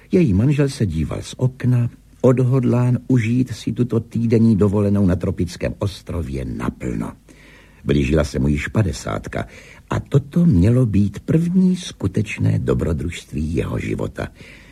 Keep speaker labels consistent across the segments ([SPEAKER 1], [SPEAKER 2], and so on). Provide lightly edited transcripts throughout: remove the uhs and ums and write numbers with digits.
[SPEAKER 1] Její manžel se díval z okna, odhodlán užít si tuto týdenní dovolenou na tropickém ostrově naplno. Blížila se mu již 50 a toto mělo být první skutečné dobrodružství jeho života.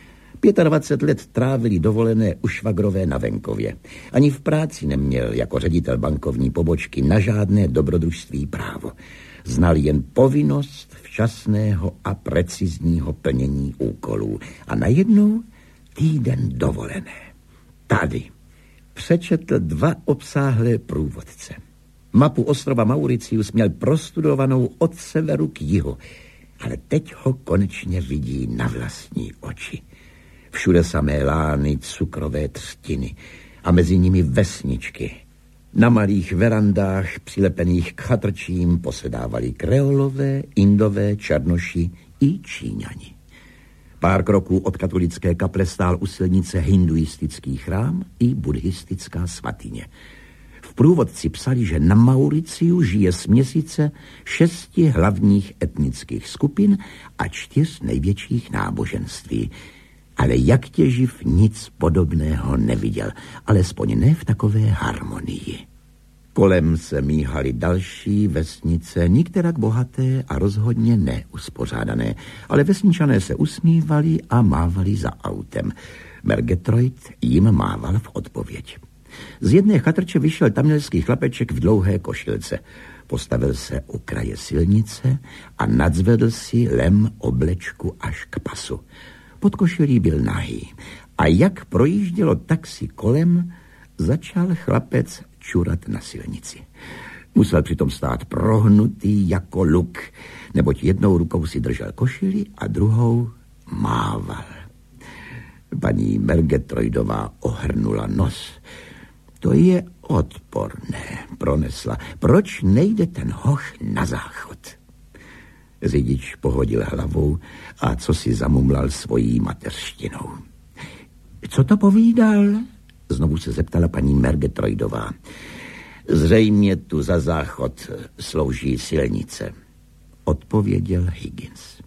[SPEAKER 1] 25 let trávili dovolené u švagrové na venkově. Ani v práci neměl jako ředitel bankovní pobočky na žádné dobrodružství právo. Znal jen povinnost včasného a precizního plnění úkolů. A najednou týden dovolené. Tady přečetl 2 obsáhlé průvodce. Mapu ostrova Mauricius měl prostudovanou od severu k jihu, ale teď ho konečně vidí na vlastní oči. Všude samé lány, cukrové třtiny a mezi nimi vesničky. Na malých verandách přilepených k chatrčím posedávali kreolové, indové, černoši i Číňani. Pár kroků od katolické kaple stál u silnice hinduistický chrám i buddhistická svatyně. V průvodci psali, že na Mauriciu žije směsice 6 hlavních etnických skupin a 4 největších náboženství. Ale jak těživ nic podobného neviděl, alespoň ne v takové harmonii. Kolem se míhaly další vesnice, nikterak bohaté a rozhodně neuspořádané, ale vesničané se usmívali a mávali za autem. Mergetroid jim mával v odpověď. Z jedné chatrče vyšel tamilský chlapeček v dlouhé košilce. Postavil se u kraje silnice a nadzvedl si lem oblečku až k pasu. Pod košilí byl nahý a jak projíždělo taxi kolem, začal chlapec čurat na silnici. Musel přitom stát prohnutý jako luk, neboť jednou rukou si držel košili a druhou mával. Paní Mergetroidová ohrnula nos. To je odporné, pronesla. Proč nejde ten hoch na záchod? Řidič pohodil hlavou a co si zamumlal svojí mateřštinou. Co to povídal? Znovu se zeptala paní Mergetroidová. Zřejmě tu za záchod slouží silnice, odpověděl Higgins.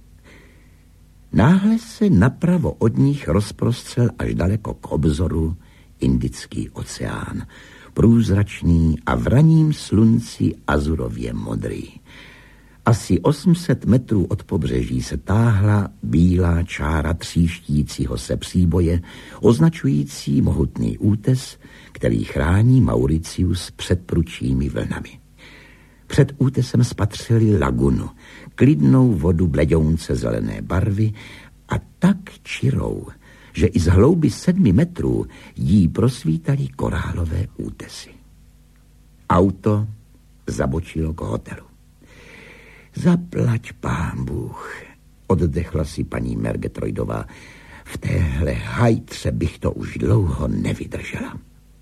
[SPEAKER 1] Náhle se napravo od nich rozprostřel až daleko k obzoru Indický oceán, průzračný a v raním slunci azurově modrý. Asi 800 metrů od pobřeží se táhla bílá čára tříštícího se příboje, označující mohutný útes, který chrání Mauricius před prudčími vlnami. Před útesem spatřili lagunu, klidnou vodu bledounce zelené barvy a tak čirou, že i z hlouby 7 metrů jí prosvítali korálové útesy. Auto zabočilo k hotelu. Zaplať pán Bůh, oddechla si paní Mergetroidová. V téhle hajtře bych to už dlouho nevydržela.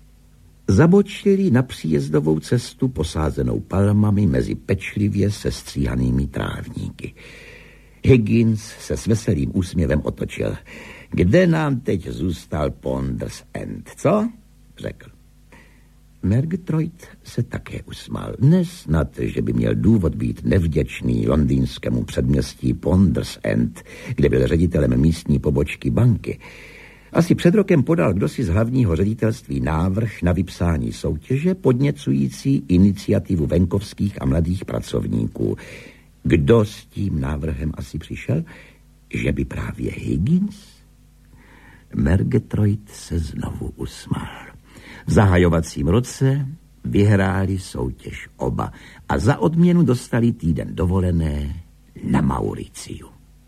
[SPEAKER 1] Zabočili na příjezdovou cestu posázenou palmami mezi pečlivě sestříhanými trávníky. Higgins se s veselým úsměvem otočil. Kde nám teď zůstal Ponders End, co? Řekl. Mergetroid se také usmál. Nesnad, že by měl důvod být nevděčný londýnskému předměstí Ponders End, kde byl ředitelem místní pobočky banky. Asi před rokem podal kdosi z hlavního ředitelství návrh na vypsání soutěže podněcující iniciativu venkovských a mladých pracovníků. Kdo s tím návrhem asi přišel? Že by právě Higgins? Mergetroid se znovu usmál. V zahajovacím roce vyhráli soutěž oba a za odměnu dostali týden dovolené na Mauriciu.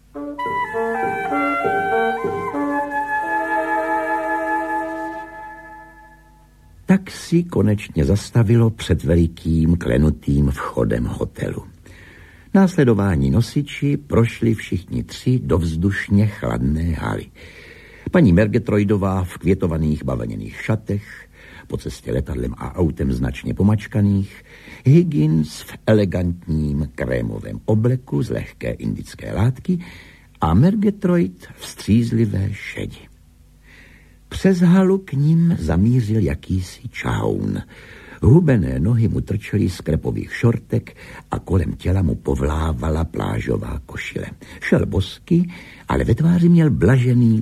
[SPEAKER 1] Taxi konečně zastavilo před velikým klenutým vchodem hotelu. Následování nosiči prošli všichni 3 do vzdušně chladné haly. Paní Mergetroidová v květovaných bavlněných šatech, po cestě letadlem a autem značně pomačkaných, Higgins v elegantním krémovém obleku z lehké indické látky a Mergetroid v střízlivé šedi. Přes halu k ním zamířil jakýsi čaun. Hubené nohy mu trčely z krepových šortek a kolem těla mu povlávala plážová košile. Šel bosky, ale ve tváři měl blažený